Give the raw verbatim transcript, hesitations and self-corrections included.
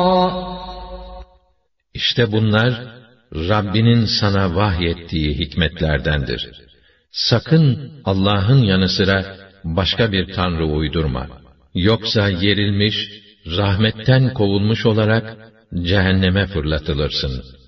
İşte bunlar Rabbinin sana vahyettiği hikmetlerdendir. Sakın Allah'ın yanı sıra başka bir tanrı uydurma. Yoksa yerilmiş, rahmetten kovulmuş olarak cehenneme fırlatılırsın.